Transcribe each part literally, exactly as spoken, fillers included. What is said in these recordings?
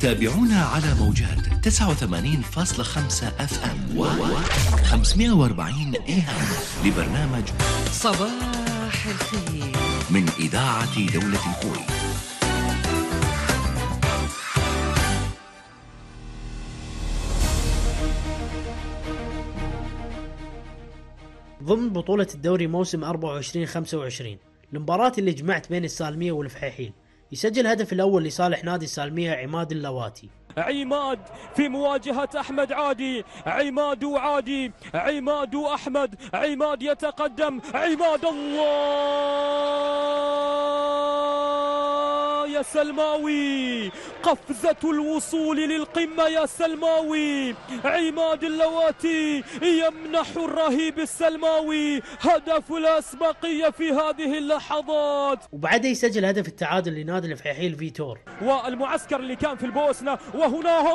تابعونا على موجات تسعة وثمانين فاصلة خمسة اف ام و خمسمائة وأربعين اي ام لبرنامج صباح الخير من إذاعة دولة الكويت. ضمن بطولة الدوري موسم أربعة وعشرين خمسة وعشرين، المباراة اللي جمعت بين السالمية والفحيحيل، يسجل الهدف الأول لصالح نادي السالمية عماد اللواتي. عماد في مواجهة أحمد عادي، عماد وعادي، عماد وأحمد، عماد يتقدم، عماد الله يا سلماوي، قفزة الوصول للقمة يا سلماوي. عماد اللواتي يمنح الرهيب السلماوي هدف الأسبقية في هذه اللحظات، وبعدها يسجل هدف التعادل لنادي الفحيحيل فيتور. والمعسكر اللي كان في البوسنة، وهنا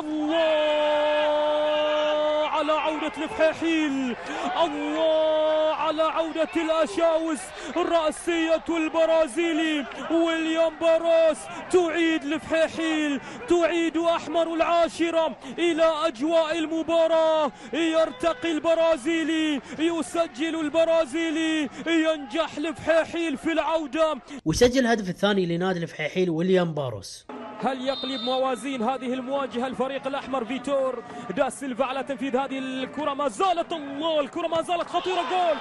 الله على عودة الفحيحيل، الله على عودة الأشاوس، الرأسية البرازيلي ويليام باروس تعيد الفحيحيل، تعيد أحمر العاشرة إلى أجواء المباراة. يرتقي البرازيلي، يسجل البرازيلي، ينجح الفحيحيل في العودة، ويسجل الهدف الثاني لنادي الفحيحيل ويليام باروس. هل يقلب موازين هذه المواجهة الفريق الأحمر فيتور دا سيلفا على تنفيذ هذه الكرة؟ ما زالت الله الكرة ما زالت خطيرة، جول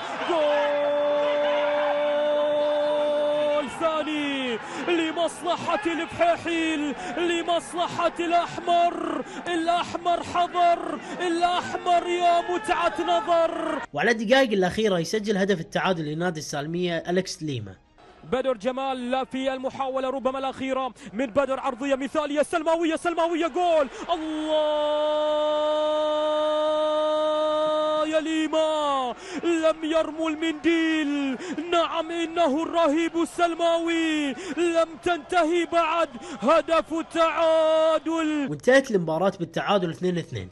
جول ثاني لمصلحة الفحيحيل، لمصلحة الأحمر. الأحمر حضر، الأحمر يا متعة نظر. وعلى الدقائق الأخيرة يسجل هدف التعادل لنادي السالمية أليكس ليما. بدر جمال في المحاولة ربما الأخيرة من بدر، عرضية مثالية سلماوية، سلماوية جول. الله يا ليما، لم يرموا المنديل، نعم إنه الرهيب السلماوي، لم تنتهي بعد، هدف التعادل. وانتهت المباراة بالتعادل اثنين اثنين.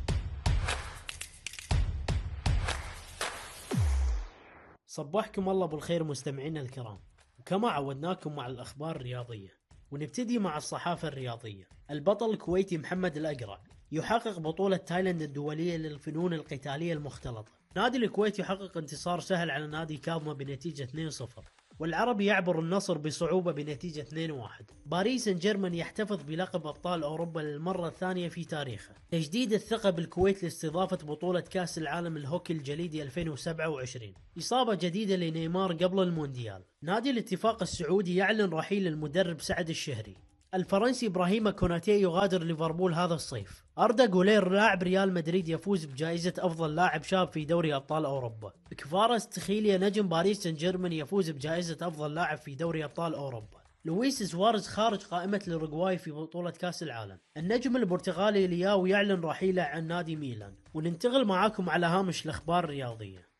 صبحكم الله بالخير مستمعينا الكرام، وكما عودناكم مع الأخبار الرياضية، ونبتدي مع الصحافة الرياضية. البطل الكويتي محمد الأقرع يحقق بطولة تايلاند الدولية للفنون القتالية المختلطة. نادي الكويت يحقق انتصار سهل على نادي كاظمة بنتيجة اثنين صفر، والعربي يعبر النصر بصعوبة بنتيجة اثنين واحد. باريس سان جيرمان يحتفظ بلقب أبطال أوروبا للمرة الثانية في تاريخه. تجديد الثقة بالكويت لاستضافة بطولة كأس العالم الهوكي الجليدي ألفين وسبعة وعشرين. إصابة جديدة لنيمار قبل المونديال. نادي الاتفاق السعودي يعلن رحيل المدرب سعد الشهري. الفرنسي إبراهيم كوناتي يغادر ليفربول هذا الصيف. أردا غولير لاعب ريال مدريد يفوز بجائزة أفضل لاعب شاب في دوري أبطال أوروبا. كفارس تخيليا نجم باريس سان جيرمان يفوز بجائزة أفضل لاعب في دوري أبطال أوروبا. لويس سواريز خارج قائمة الأوروغواي في بطولة كأس العالم. النجم البرتغالي لياو يعلن رحيله عن نادي ميلان. وننتقل معاكم على هامش الأخبار الرياضية.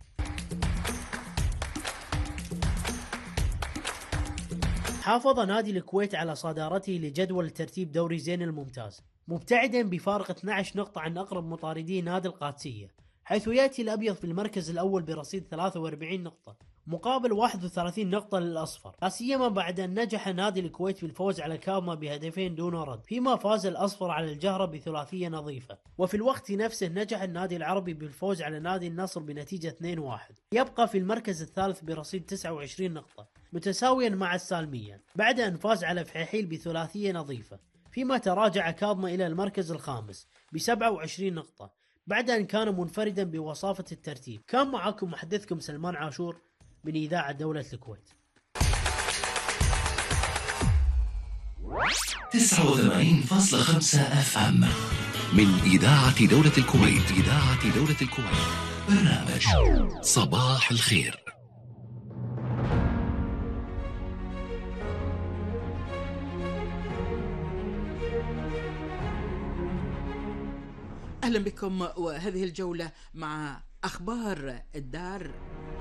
حافظ نادي الكويت على صدارته لجدول ترتيب دوري زين الممتاز، مبتعدا بفارق اثنتي عشرة نقطة عن أقرب مطارديه نادي القادسية، حيث يأتي الأبيض في المركز الأول برصيد ثلاثة وأربعين نقطة مقابل واحد وثلاثين نقطة للأصفر، لا سيما بعد أن نجح نادي الكويت بالفوز على كاظمة بهدفين دون رد، فيما فاز الأصفر على الجهرة بثلاثية نظيفة. وفي الوقت نفسه نجح النادي العربي بالفوز على نادي النصر بنتيجة اثنين واحد، يبقى في المركز الثالث برصيد تسعة وعشرين نقطة متساويا مع السالمية بعد أن فاز على فحيحيل بثلاثية نظيفة، فيما تراجع كاظمة إلى المركز الخامس بسبعة وعشرين نقطة بعد أن كان منفردا بوصافة الترتيب. كان معكم محدثكم سلمان عاشور من إذاعة دولة الكويت. تسعة وثمانين فاصلة خمسة اف ام من إذاعة دولة الكويت. إذاعة دولة الكويت، برنامج صباح الخير. أهلا بكم، وهذه الجولة مع أخبار الدار.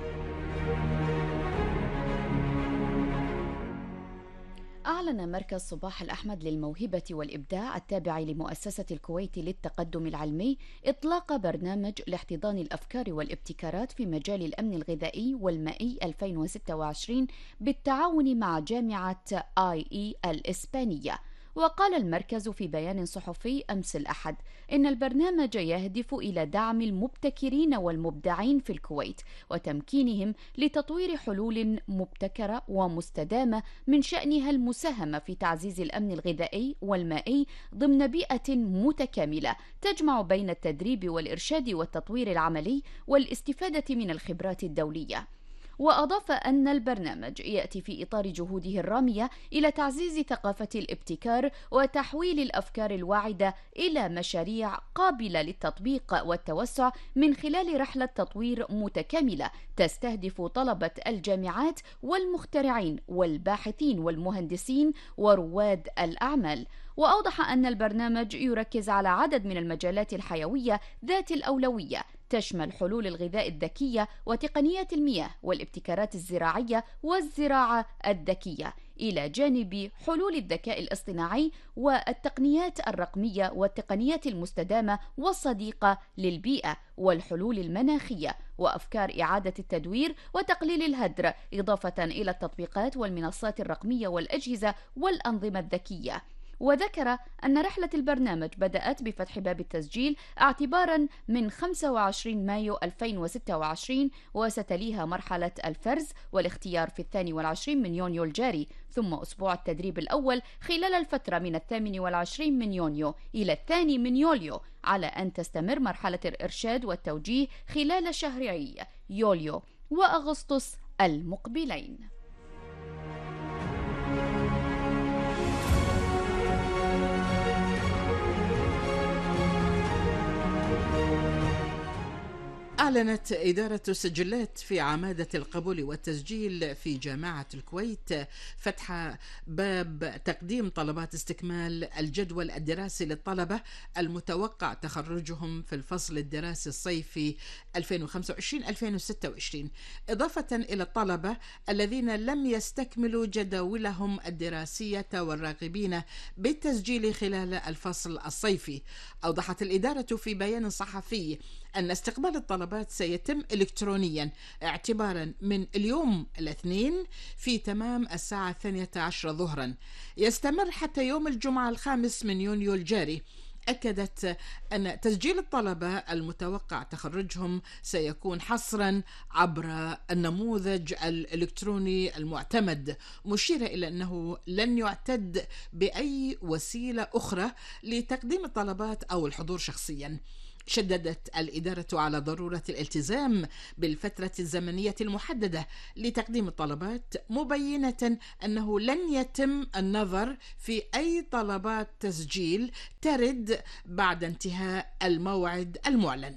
أعلن مركز صباح الأحمد للموهبة والإبداع التابع لمؤسسة الكويت للتقدم العلمي إطلاق برنامج لاحتضان الأفكار والابتكارات في مجال الأمن الغذائي والمائي ألفين وستة وعشرين بالتعاون مع جامعة آي إي الإسبانية. وقال المركز في بيان صحفي أمس الأحد إن البرنامج يهدف إلى دعم المبتكرين والمبدعين في الكويت وتمكينهم لتطوير حلول مبتكرة ومستدامة من شأنها المساهمة في تعزيز الأمن الغذائي والمائي ضمن بيئة متكاملة تجمع بين التدريب والإرشاد والتطوير العملي والاستفادة من الخبرات الدولية. وأضاف أن البرنامج يأتي في إطار جهوده الرامية إلى تعزيز ثقافة الابتكار وتحويل الأفكار الواعدة إلى مشاريع قابلة للتطبيق والتوسع من خلال رحلة تطوير متكاملة تستهدف طلبة الجامعات والمخترعين والباحثين والمهندسين ورواد الأعمال. وأوضح أن البرنامج يركز على عدد من المجالات الحيوية ذات الأولوية تشمل حلول الغذاء الذكية وتقنيات المياه والابتكارات الزراعية والزراعة الذكية، إلى جانب حلول الذكاء الاصطناعي والتقنيات الرقمية والتقنيات المستدامة والصديقة للبيئة والحلول المناخية وأفكار إعادة التدوير وتقليل الهدر، إضافة إلى التطبيقات والمنصات الرقمية والأجهزة والأنظمة الذكية. وذكر أن رحلة البرنامج بدأت بفتح باب التسجيل اعتبارا من خمسة وعشرين مايو ألفين وستة وعشرين، وستليها مرحلة الفرز والاختيار في الثاني والعشرين من يونيو الجاري، ثم أسبوع التدريب الأول خلال الفترة من الثامن والعشرين من يونيو إلى الثاني من يوليو، على أن تستمر مرحلة الإرشاد والتوجيه خلال شهري يوليو وأغسطس المقبلين. أعلنت إدارة السجلات في عمادة القبول والتسجيل في جامعة الكويت فتح باب تقديم طلبات استكمال الجدول الدراسي للطلبة المتوقع تخرجهم في الفصل الدراسي الصيفي ألفين وخمسة وعشرين ألفين وستة وعشرين، إضافة إلى الطلبة الذين لم يستكملوا جداولهم الدراسية والراغبين بالتسجيل خلال الفصل الصيفي. أوضحت الإدارة في بيان صحفي أن استقبال الطلبات سيتم إلكترونيا اعتبارا من اليوم الاثنين في تمام الساعة الثانية عشر ظهرا، يستمر حتى يوم الجمعة الخامس من يونيو الجاري. أكدت أن تسجيل الطلبة المتوقع تخرجهم سيكون حصرا عبر النموذج الإلكتروني المعتمد، مشيرة إلى أنه لن يعتد بأي وسيلة أخرى لتقديم الطلبات أو الحضور شخصيا. شددت الإدارة على ضرورة الالتزام بالفترة الزمنية المحددة لتقديم الطلبات، مبينة أنه لن يتم النظر في أي طلبات تسجيل ترد بعد انتهاء الموعد المعلن.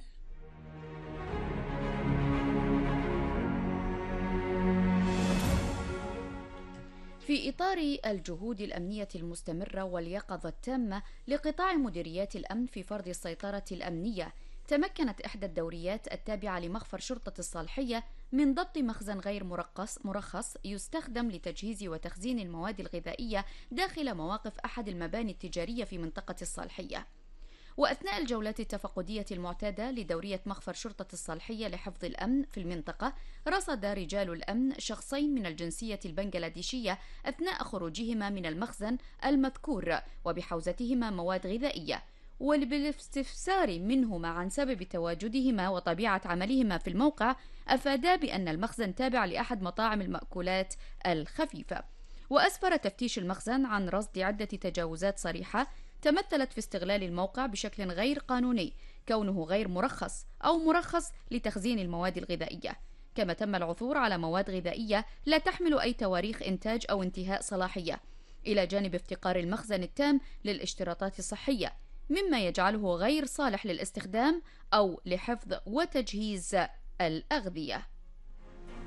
في إطار الجهود الأمنية المستمرة واليقظة التامة لقطاع مديريات الأمن في فرض السيطرة الأمنية، تمكنت إحدى الدوريات التابعة لمخفر شرطة الصالحية من ضبط مخزن غير مرخص مرخص يستخدم لتجهيز وتخزين المواد الغذائية داخل مواقف أحد المباني التجارية في منطقة الصالحية. وأثناء الجولات التفقدية المعتادة لدورية مخفر شرطة الصالحية لحفظ الأمن في المنطقة، رصد رجال الأمن شخصين من الجنسية البنغلاديشية أثناء خروجهما من المخزن المذكور وبحوزتهما مواد غذائية، وبالاستفسار منهما عن سبب تواجدهما وطبيعة عملهما في الموقع، أفادا بأن المخزن تابع لأحد مطاعم المأكولات الخفيفة. وأسفر تفتيش المخزن عن رصد عدة تجاوزات صريحة تمثلت في استغلال الموقع بشكل غير قانوني، كونه غير مرخص أو مرخص لتخزين المواد الغذائية، كما تم العثور على مواد غذائية لا تحمل أي تواريخ إنتاج أو انتهاء صلاحية، إلى جانب افتقار المخزن التام للاشتراطات الصحية، مما يجعله غير صالح للاستخدام أو لحفظ وتجهيز الأغذية.